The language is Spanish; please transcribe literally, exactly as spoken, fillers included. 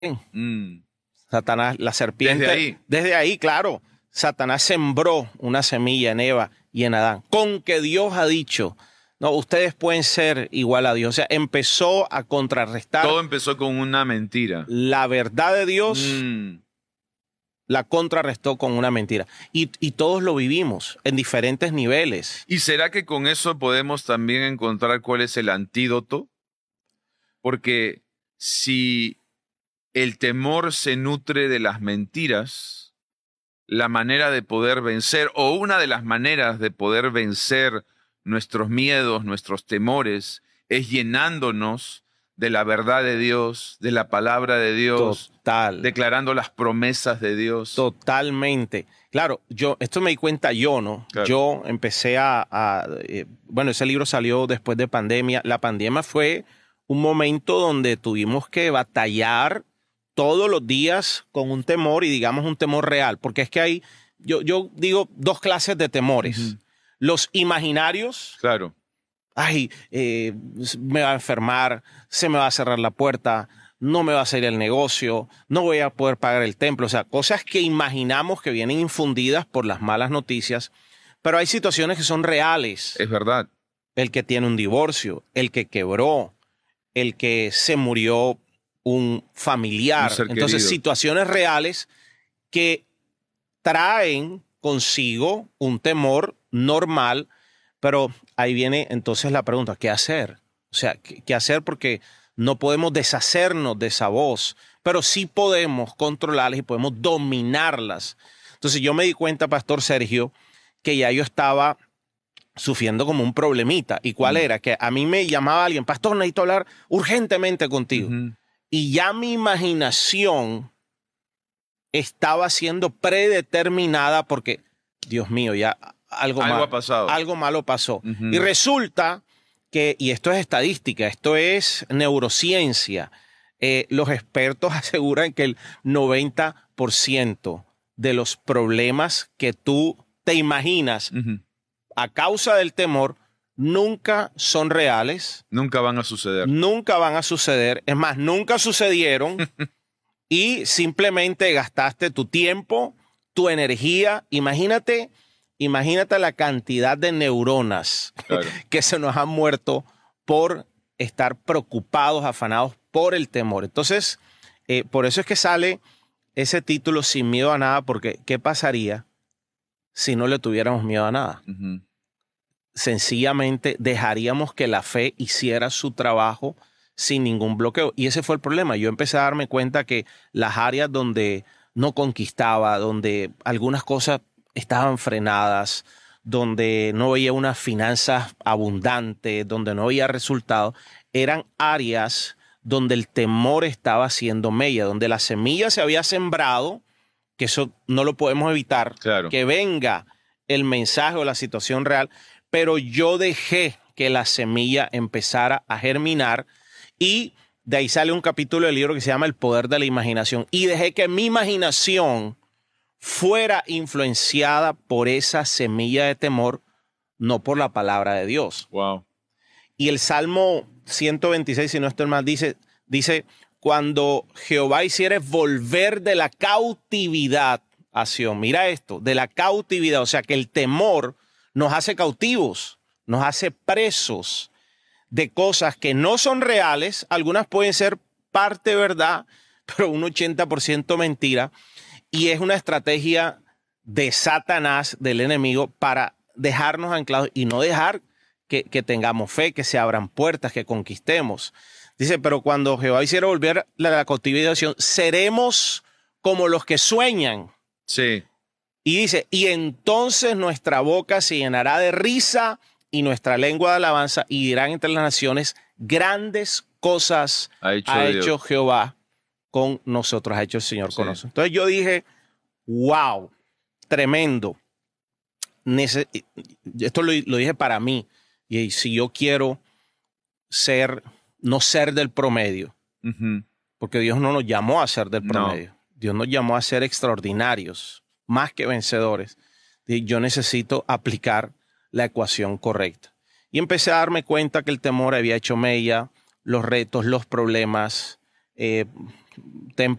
Mm. Satanás, la serpiente. Desde ahí. Desde ahí, claro. Satanás sembró una semilla en Eva y en Adán. Con que Dios ha dicho, no, ustedes pueden ser igual a Dios. O sea, empezó a contrarrestar. Todo empezó con una mentira. La verdad de Dios. Mm. La contrarrestó con una mentira. Y, y todos lo vivimos en diferentes niveles. ¿Y será que con eso podemos también encontrar cuál es el antídoto? Porque si el temor se nutre de las mentiras, la manera de poder vencer, o una de las maneras de poder vencer nuestros miedos, nuestros temores, es llenándonos de la verdad de Dios, de la palabra de Dios, Total. declarando las promesas de Dios. Totalmente. Claro, yo, esto me di cuenta yo, ¿no? Claro. Yo empecé a, a eh, bueno, ese libro salió después de pandemia. La pandemia fue un momento donde tuvimos que batallar todos los días con un temor, y digamos un temor real, porque es que hay, yo, yo digo, dos clases de temores. Uh-huh. Los imaginarios. Claro. Ay, eh, me va a enfermar, se me va a cerrar la puerta, no me va a salir el negocio, no voy a poder pagar el templo. O sea, cosas que imaginamos que vienen infundidas por las malas noticias, pero hay situaciones que son reales. Es verdad. El que tiene un divorcio, el que quebró, el que se murió un familiar. Un Entonces, querido. Situaciones reales que traen consigo un temor normal. Pero ahí viene entonces la pregunta, ¿qué hacer? O sea, ¿qué, qué hacer? Porque no podemos deshacernos de esa voz, pero sí podemos controlarlas y podemos dominarlas. Entonces yo me di cuenta, Pastor Sergio, que ya yo estaba sufriendo como un problemita. ¿Y cuál Uh-huh. era? Que a mí me llamaba alguien, Pastor, necesito hablar urgentemente contigo. Uh-huh. Y ya mi imaginación estaba siendo predeterminada porque, Dios mío, ya... Algo, algo mal, ha pasado. Algo malo pasó. Uh-huh. Y resulta que, y esto es estadística, esto es neurociencia, eh, los expertos aseguran que el noventa por ciento de los problemas que tú te imaginas uh-huh. a causa del temor nunca son reales. Nunca van a suceder. Nunca van a suceder. Es más, nunca sucedieron y simplemente gastaste tu tiempo, tu energía. Imagínate... Imagínate la cantidad de neuronas claro. que se nos han muerto por estar preocupados, afanados por el temor. Entonces, eh, por eso es que sale ese título, Sin miedo a nada, porque ¿qué pasaría si no le tuviéramos miedo a nada? Uh-huh. Sencillamente dejaríamos que la fe hiciera su trabajo sin ningún bloqueo. Y ese fue el problema. Yo empecé a darme cuenta que las áreas donde no conquistaba, donde algunas cosas estaban frenadas, donde no veía unas finanzas abundantes, donde no veía resultados, eran áreas donde el temor estaba haciendo mella, donde la semilla se había sembrado, que eso no lo podemos evitar, claro. que venga el mensaje o la situación real, pero yo dejé que la semilla empezara a germinar y de ahí sale un capítulo del libro que se llama El poder de la imaginación y dejé que mi imaginación fuera influenciada por esa semilla de temor, no por la palabra de Dios. Wow. Y el Salmo ciento veintiséis, si no estoy mal, dice, dice, cuando Jehová hiciere volver de la cautividad a Sión. Mira esto, de la cautividad, o sea que el temor nos hace cautivos, nos hace presos de cosas que no son reales, algunas pueden ser parte verdad, pero un ochenta por ciento mentira. Y es una estrategia de Satanás, del enemigo, para dejarnos anclados y no dejar que, que tengamos fe, que se abran puertas, que conquistemos. Dice, pero cuando Jehová hiciera volver a la cautividad, seremos como los que sueñan. Sí. Y dice, y entonces nuestra boca se llenará de risa y nuestra lengua de alabanza y dirán entre las naciones, grandes cosas ha hecho, ha hecho Jehová con nosotros, ha hecho el Señor sí. con nosotros. Entonces yo dije, wow, tremendo. Nece Esto lo, lo dije para mí. Y si yo quiero ser, no ser del promedio, uh-huh. porque Dios no nos llamó a ser del promedio. No. Dios nos llamó a ser extraordinarios, más que vencedores. Y yo necesito aplicar la ecuación correcta. Y empecé a darme cuenta que el temor había hecho mella, los retos, los problemas, eh, ten